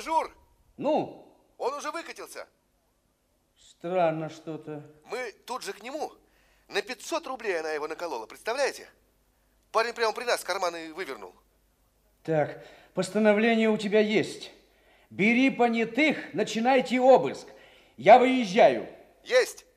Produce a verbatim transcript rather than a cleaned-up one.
Жур! Ну? Он уже выкатился. Странно что-то. Мы тут же к нему. На пятьсот рублей она его наколола, представляете? Парень прямо при нас карманы вывернул. Так, постановление у тебя есть. Бери понятых, начинайте обыск. Я выезжаю. Есть.